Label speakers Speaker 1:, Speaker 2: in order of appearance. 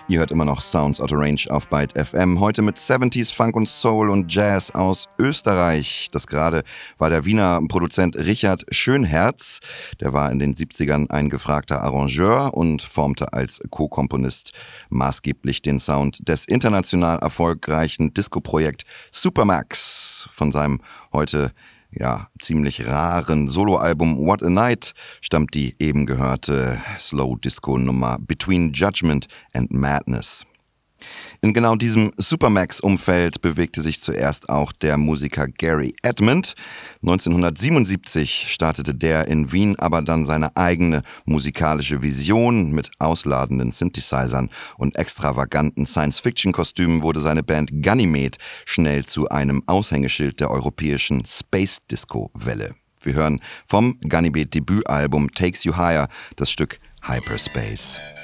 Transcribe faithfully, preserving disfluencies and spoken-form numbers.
Speaker 1: Ihr hört immer noch Sounds Out of Range auf Byte F M. Heute mit siebziger Funk und Soul und Jazz aus Österreich. Das gerade war der Wiener Produzent Richard Schönherz. Der war in den siebzigern ein gefragter Arrangeur und formte als Co-Komponist maßgeblich den Sound des international erfolgreichen Disco-Projekt Supermax. Von seinem heute ja, ziemlich raren Soloalbum What a Night stammt die eben gehörte Slow-Disco-Nummer Between Judgment and Madness. In genau diesem Supermax-Umfeld bewegte sich zuerst auch der Musiker Gary Edmond. neunzehnhundertsiebenundsiebzig startete der in Wien aber dann seine eigene musikalische Vision. Mit ausladenden Synthesizern und extravaganten Science-Fiction-Kostümen wurde seine Band Ganymede schnell zu einem Aushängeschild der europäischen Space-Disco-Welle. Wir hören vom Ganymede-Debütalbum Takes You Higher das Stück Hyperspace.